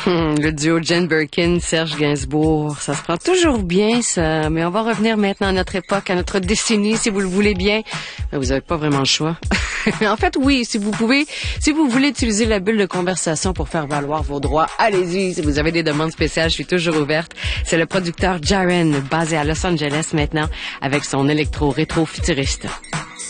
Le duo Jen Birkin, Serge Gainsbourg, ça se prend toujours bien, ça. Mais on va revenir maintenant à notre époque, à notre décennie, si vous le voulez bien. Mais vous n'avez pas vraiment le choix. En fait, oui, si vous voulez utiliser la bulle de conversation pour faire valoir vos droits, allez-y. Si vous avez des demandes spéciales, je suis toujours ouverte. C'est le producteur Jaren, basé à Los Angeles maintenant, avec son électro rétro futuriste.